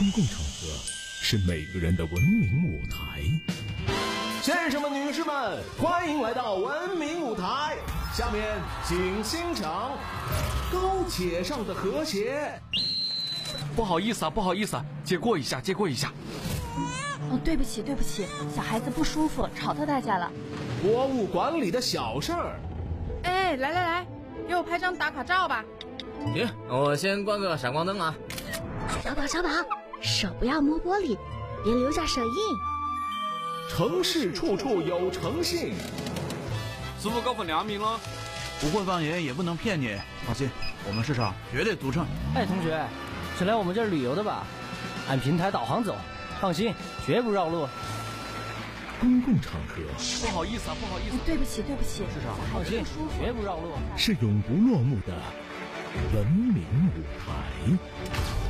公共场合是每个人的文明舞台。 先生们、女士们，欢迎来到文明舞台。下面请欣赏高且上的和谐。 不好意思啊，借过一下。 哦，对不起，小孩子不舒服，吵到大家了。 国务馆里的小事儿。 哎，来，给我拍张打卡照吧。 行，我先关个闪光灯啊。 小宝，手不要摸玻璃，别留下手印。 城市处处有诚信。 师傅高分2名了。 不会放盐也不能骗你，放心，我们市场绝对独撑。 哎，同学，是来我们这儿旅游的吧？按平台导航走，放心，绝不绕路。 公共场合不好意思。 对不起， 市场放心，绝不绕路。 是永不落幕的文明舞台。